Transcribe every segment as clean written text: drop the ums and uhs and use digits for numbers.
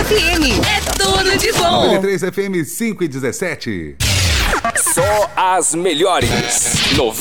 FM. É tudo de bom. 93 FM 5 e 17. Só as melhores.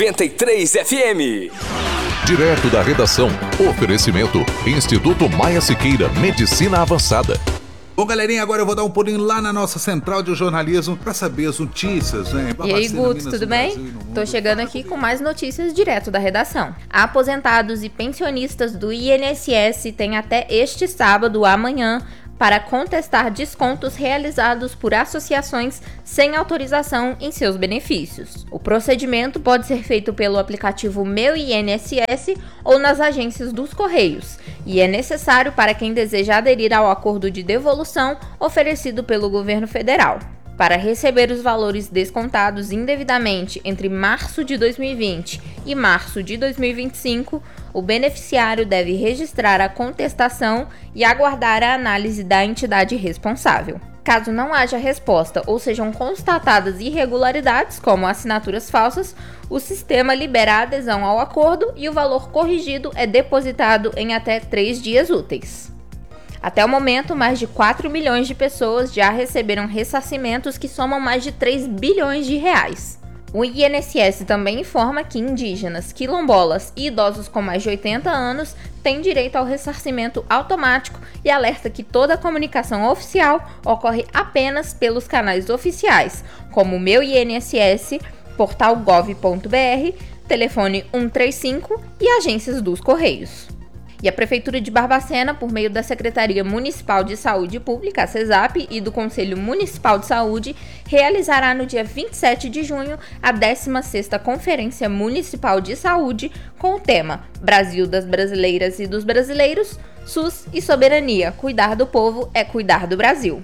93 FM. Direto da redação. Oferecimento. Instituto Maia Siqueira. Medicina Avançada. Bom, galerinha, agora eu vou dar um pulinho lá na nossa central de jornalismo para saber as notícias, né? E aí, Guto, tudo bem? Tô chegando aqui com mais notícias direto da redação. Aposentados e pensionistas do INSS têm até este sábado, amanhã, para contestar descontos realizados por associações sem autorização em seus benefícios. O procedimento pode ser feito pelo aplicativo Meu INSS ou nas agências dos Correios, e é necessário para quem deseja aderir ao acordo de devolução oferecido pelo governo federal. Para receber os valores descontados indevidamente entre março de 2020 e março de 2025, o beneficiário deve registrar a contestação e aguardar a análise da entidade responsável. Caso não haja resposta ou sejam constatadas irregularidades, como assinaturas falsas, o sistema libera a adesão ao acordo e o valor corrigido é depositado em até 3 dias úteis. Até o momento, mais de 4 milhões de pessoas já receberam ressarcimentos que somam mais de 3 bilhões de reais. O INSS também informa que indígenas, quilombolas e idosos com mais de 80 anos têm direito ao ressarcimento automático e alerta que toda a comunicação oficial ocorre apenas pelos canais oficiais, como o Meu INSS, portal gov.br, telefone 135 e agências dos Correios. E a Prefeitura de Barbacena, por meio da Secretaria Municipal de Saúde Pública, a CESAP, e do Conselho Municipal de Saúde, realizará no dia 27 de junho a 16ª Conferência Municipal de Saúde com o tema Brasil das Brasileiras e dos Brasileiros, SUS e Soberania, cuidar do povo é cuidar do Brasil.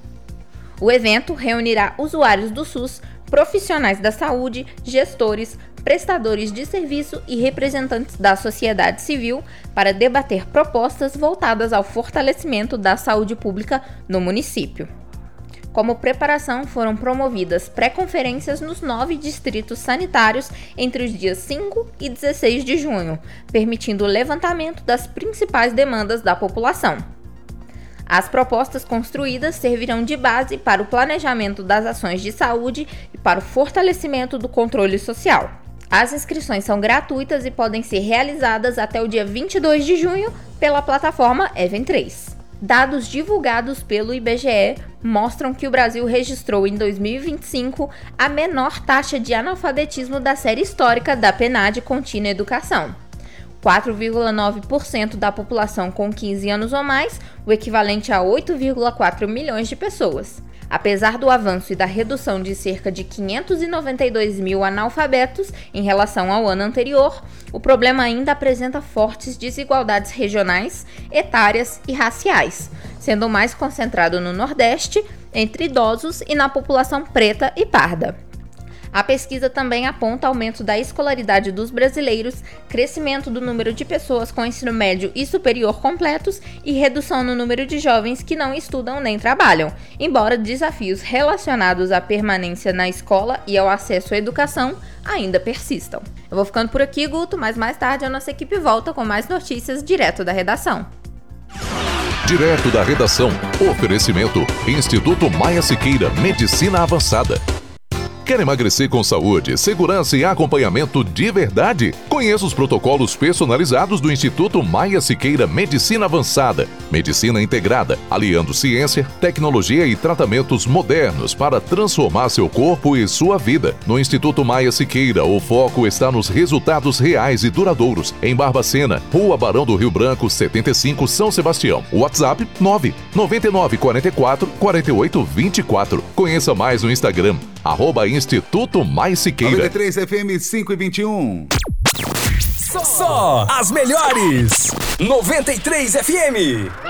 O evento reunirá usuários do SUS, profissionais da saúde, gestores, prestadores de serviço e representantes da sociedade civil para debater propostas voltadas ao fortalecimento da saúde pública no município. Como preparação, foram promovidas pré-conferências nos 9 distritos sanitários entre os dias 5 e 16 de junho, permitindo o levantamento das principais demandas da população. As propostas construídas servirão de base para o planejamento das ações de saúde e para o fortalecimento do controle social. As inscrições são gratuitas e podem ser realizadas até o dia 22 de junho pela plataforma Event3. Dados divulgados pelo IBGE mostram que o Brasil registrou em 2025 a menor taxa de analfabetismo da série histórica da PNAD Contínua Educação. 4,9% da população com 15 anos ou mais, o equivalente a 8,4 milhões de pessoas. Apesar do avanço e da redução de cerca de 592 mil analfabetos em relação ao ano anterior, o problema ainda apresenta fortes desigualdades regionais, etárias e raciais, sendo mais concentrado no Nordeste, entre idosos e na população preta e parda. A pesquisa também aponta aumento da escolaridade dos brasileiros, crescimento do número de pessoas com ensino médio e superior completos e redução no número de jovens que não estudam nem trabalham, embora desafios relacionados à permanência na escola e ao acesso à educação ainda persistam. Eu vou ficando por aqui, Guto, mas mais tarde a nossa equipe volta com mais notícias direto da redação. Direto da redação. Oferecimento. Instituto Maia Siqueira. Medicina Avançada. Quer emagrecer com saúde, segurança e acompanhamento de verdade? Conheça os protocolos personalizados do Instituto Maia Siqueira Medicina Avançada. Medicina integrada, aliando ciência, tecnologia e tratamentos modernos para transformar seu corpo e sua vida. No Instituto Maia Siqueira, o foco está nos resultados reais e duradouros. Em Barbacena, Rua Barão do Rio Branco, 75, São Sebastião. WhatsApp 999444824. Conheça mais no Instagram, @Instituto Mais Siqueira. 93 FM 5 e 21. Só as melhores. 93 FM.